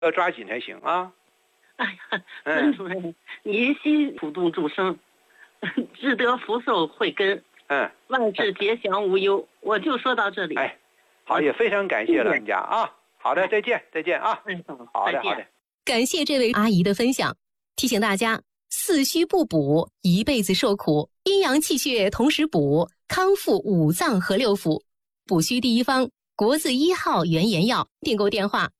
要抓紧才行啊。 哎呀，孙主任，您心普度众生，志得福寿慧根，万事皆祥无忧。我就说到这里。 哎，好，也非常感谢老人家啊。好的，再见，再见啊。好的，好的。 感谢这位阿姨的分享，提醒大家，四虚不补，一辈子受苦；阴阳气血同时补，康复五脏和六腑。补虚第一方，国字1号原研药，订购电话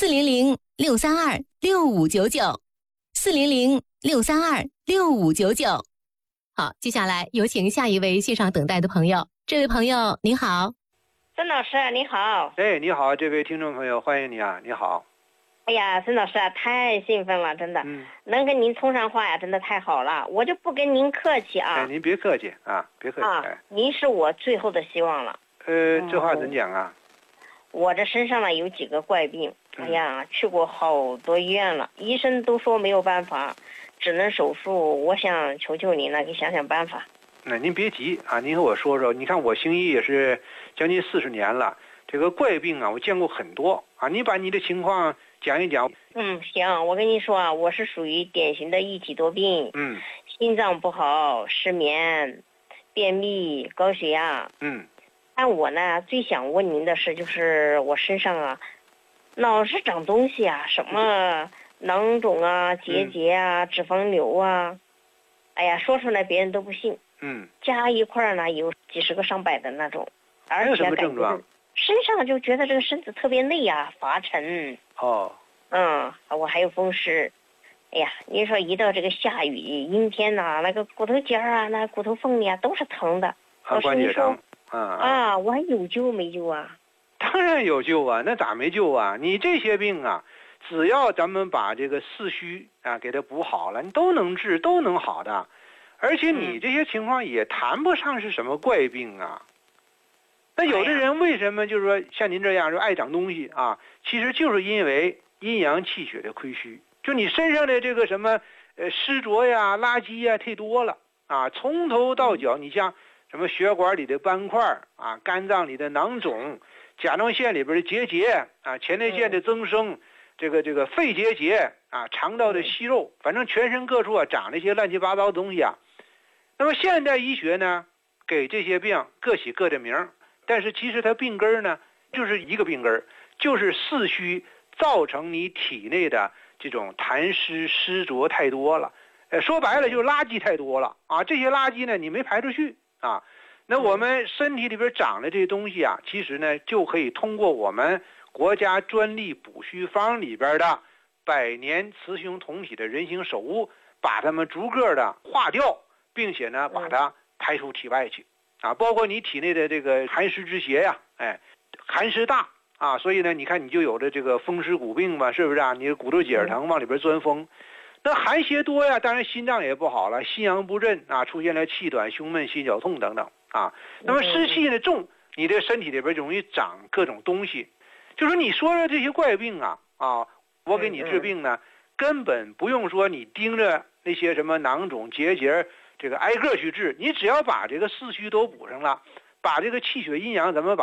400-632-6599，400-632-6599。好，接下来有请下一位线上等待的朋友。这位朋友您好。 孙老师你好。 哎，你好，这位听众朋友，欢迎你啊，你好。 哎呀，孙老师太兴奋了，真的，能跟您通上话呀，真的太好了，我就不跟您客气啊。 哎，您别客气啊，别客气。 您是我最后的希望了。 这话怎讲啊？ 我这身上呢有几个怪病，哎呀，去过好多医院了，医生都说没有办法，只能手术。我想求求您了，给想想办法。 那您别急啊，您和我说说。你看我行医也是将近40年了，这个怪病啊，我见过很多啊。你把你的情况讲一讲。 行，我跟你说啊，我是属于典型的一体多病。心脏不好，失眠，便秘，高血压。但我呢，最想问您的是，就是我身上啊，老是长东西啊，什么囊肿啊、结节啊、脂肪瘤啊，哎呀，说出来别人都不信。加一块呢，有几十个上百的那种，而且感觉身上就觉得这个身子特别累啊，乏沉。我还有风湿。哎呀，您说一到这个下雨、阴天呐，那个骨头尖啊，那骨头缝里啊，都是疼的。 关节疼。 我还有救没救啊？ 当然有救啊，那咋没救啊？你这些病啊，只要咱们把这个四虚啊给它补好了，你都能治，都能好的。而且你这些情况也谈不上是什么怪病啊。那有的人为什么就是说像您这样说爱长东西啊？其实就是因为阴阳气血的亏虚，就你身上的这个什么湿浊呀、垃圾呀太多了啊，从头到脚，你像什么血管里的斑块啊，肝脏里的囊肿，甲状腺里边的结节啊，前列腺的增生，这个肺结节啊，肠道的息肉，反正全身各处啊长了一些乱七八糟的东西啊。那么现代医学呢，给这些病各起各的名，但是其实它病根呢就是一个病根，就是四虚造成你体内的这种痰湿湿浊太多了。说白了就是垃圾太多了啊，这些垃圾呢你没排出去啊。那我们身体里边长的这些东西啊，其实呢就可以通过我们国家专利补虚方里边的百年雌雄同体的人形手物，把它们逐个的化掉，并且呢把它排出体外去啊。包括你体内的这个寒湿之邪呀，寒湿大啊，所以呢你看你就有了这个风湿骨病嘛，是不是啊？你的骨头节疼往里边钻风。那寒邪多呀，当然心脏也不好了，心阳不振啊，出现了气短、胸闷、心绞痛等等啊。那么湿气呢重，你的身体里边容易长各种东西。就说你说的这些怪病啊，我给你治病呢，根本不用说你盯着那些什么囊肿结节，这个挨个去治，你只要把这个四虚都补上了，把这个气血阴阳咱们把